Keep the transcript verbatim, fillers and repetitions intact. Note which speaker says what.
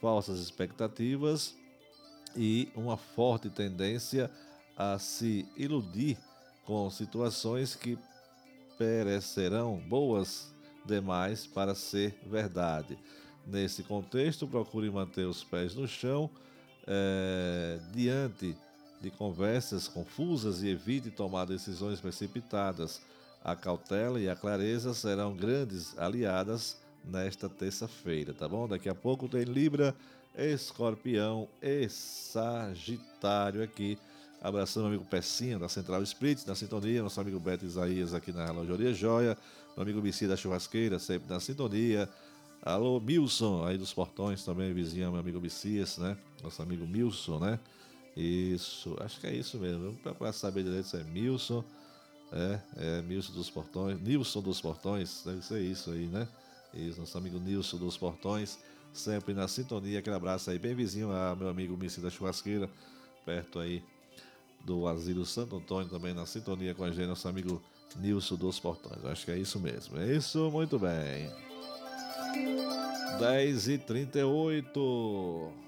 Speaker 1: falsas expectativas e uma forte tendência a se iludir com situações que parecerão boas demais para ser verdade. Nesse contexto, procure manter os pés no chão eh, diante de conversas confusas e evite tomar decisões precipitadas. A cautela e a clareza serão grandes aliadas nesta terça-feira, tá bom? Daqui a pouco tem Libra, Escorpião e Sagitário aqui. Abraçando meu amigo Pecinha, da Central Spritz, na sintonia. Nosso amigo Beto Isaías aqui na Relojoria Joia. Meu amigo Bici da Churrasqueira, sempre na sintonia. Alô, Milson, aí dos Portões também, vizinho, meu amigo Bicias, né? Nosso amigo Milson, né? Isso, acho que é isso mesmo. Para saber direito se é Milson. É, é Milson dos Portões. Nilson dos Portões, deve ser isso aí, né? Isso, nosso amigo Nilson dos Portões, sempre na sintonia. Aquele abraço aí, bem vizinho a meu amigo Bici da Churrasqueira, perto aí do Asilo Santo Antônio, também na sintonia com a gente, nosso amigo Nilson dos Portões. Acho que é isso mesmo. É isso, muito bem. dez e trinta e oito.